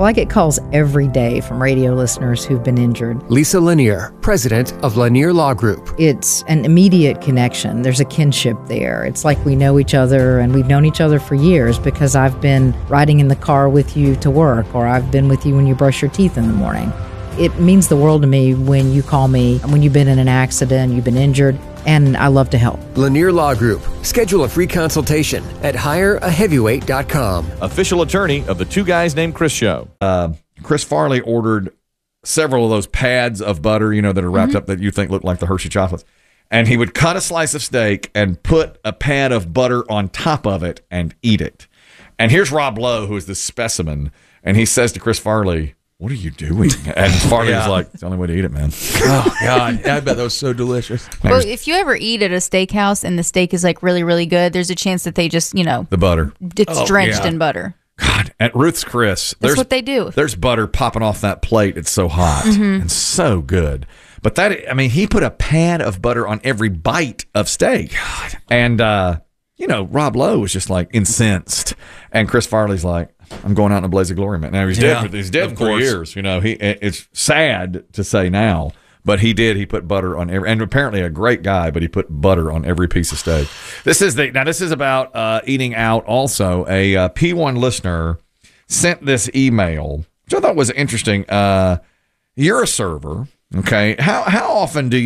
Well, I get calls every day from radio listeners who've been injured. Lisa Lanier, president of Lanier Law Group. It's an immediate connection. There's a kinship there. It's like we know each other, and we've known each other for years because I've been riding in the car with you to work, or I've been with you when you brush your teeth in the morning. It means the world to me when you call me, when you've been in an accident, you've been injured, and I love to help. Lanier Law Group. Schedule a free consultation at hireaheavyweight.com. Official attorney of the Two Guys Named Chris show. Chris Farley ordered several of those pads of butter, that are wrapped up that you think look like the Hershey chocolates. And he would cut a slice of steak and put a pad of butter on top of it and eat it. And here's Rob Lowe, who is the specimen. And he says to Chris Farley, "What are you doing?" And Farley was like, "It's the only way to eat it, man." Oh, God. I bet that was so delicious. Well, if you ever eat at a steakhouse and the steak is like really, really good, there's a chance that they just, the butter. It's drenched in butter. God, at Ruth's Chris, That's what they do. There's butter popping off that plate. It's so hot and so good. But he put a pad of butter on every bite of steak. God. And, Rob Lowe was just like incensed. And Chris Farley's like, "I'm going out in a blaze of glory, man." Now he's dead. He's dead for years. It's sad to say now, but he did. He put butter on every, and apparently a great guy, but he put butter on every piece of steak. This is about eating out. Also, a P1 listener sent this email, which I thought was interesting. You're a server, okay? How often do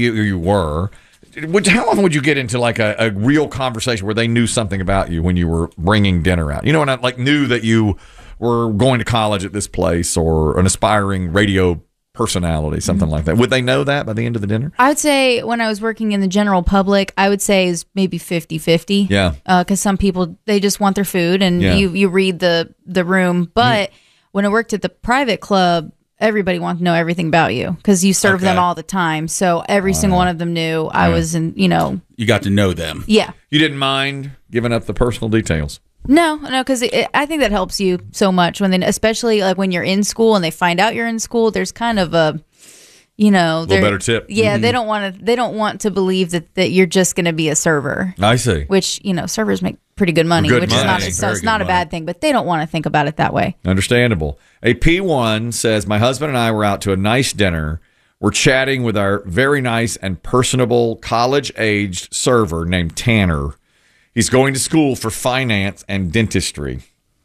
how often would you get into like a real conversation where they knew something about you when you were bringing dinner out? And I knew that you were going to college at this place or an aspiring radio personality, something like that. Would they know that by the end of the dinner? I would say when I was working in the general public, I would say is maybe 50-50. Yeah. Because some people, they just want their food and you read the room. But when I worked at the private club, everybody wants to know everything about you because you serve them all the time. So every single one of them knew I was in, You got to know them. Yeah. You didn't mind giving up the personal details? No, because I think that helps you so much especially like when you're in school and they find out you're in school. There's kind of a, little better tip. Yeah, they don't want to believe that you're just going to be a server. I see. Which servers make pretty good money, which is not a bad thing. But they don't want to think about it that way. Understandable. A P1 says, "My husband and I were out to a nice dinner. We're chatting with our very nice and personable college-aged server named Tanner. He's going to school for finance and dentistry."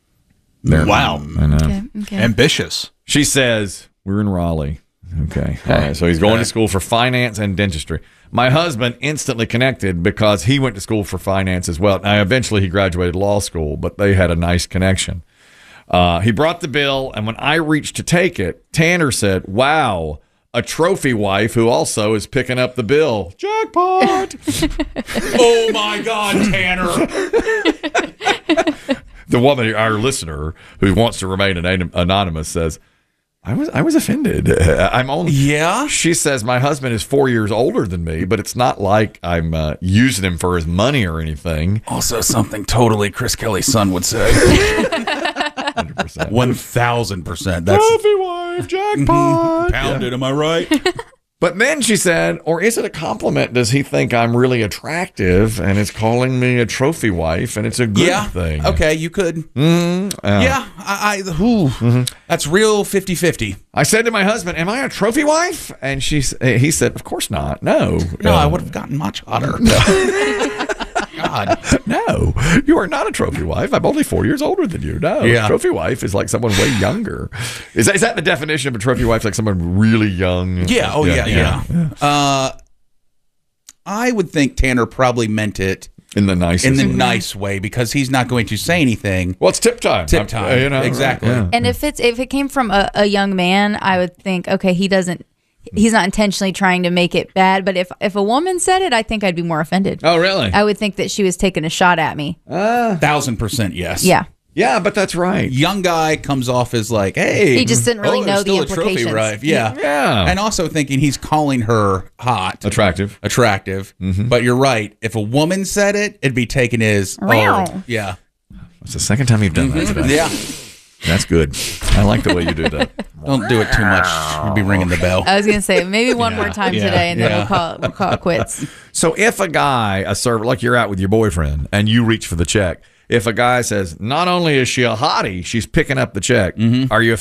Wow. I know. Okay. Ambitious. She says, "We're in Raleigh." Okay. All right. So he's going to school for finance and dentistry. My husband instantly connected because he went to school for finance as well. Now, eventually he graduated law school, but they had a nice connection. He brought the bill, and when I reached to take it, Tanner said, "Wow, a trophy wife who also is picking up the bill. Jackpot!" Oh, my God, Tanner. The woman, our listener, who wants to remain anonymous, says, I was offended. I'm only. Yeah. She says, "My husband is 4 years older than me, but it's not like I'm using him for his money or anything." Also, something totally Chris Kelly's son would say. 100%. 1,000%. Trophy wife, jackpot. Pounded, am I right? But then she said, "Or is it a compliment? Does he think I'm really attractive and is calling me a trophy wife and it's a good thing?" Okay, you could. That's real 50-50. I said to my husband, "Am I a trophy wife?" And he said, "Of course not. No. No, I would have gotten much hotter." God. No, you are not a trophy wife. I'm only 4 years older than you. No, trophy wife is like someone way younger. Is that the definition of a trophy wife? Like someone really young? Yeah. Oh, yeah. I would think Tanner probably meant it in the nice way because he's not going to say anything. Well, it's tip time. Tip time. Exactly. Yeah. And if it came from a young man, I would think, okay, he's not intentionally trying to make it bad. But if a woman said it, I think I'd be more offended. Oh, really? I would think that she was taking a shot at me. 1,000% yes. Yeah. Yeah, but that's right. Young guy comes off as like, hey. He just didn't really know the implications. A trophy wife. Yeah. And also thinking he's calling her hot. Attractive. Mm-hmm. But you're right. If a woman said it, it'd be taken as, yeah. It's the second time you've done that today. Yeah. That's good. I like the way you do that. Don't do it too much. You'll be ringing the bell. I was going to say, maybe one more time today, and then we'll call it quits. So if a server, like you're out with your boyfriend, and you reach for the check, if a guy says, not only is she a hottie, she's picking up the check, are you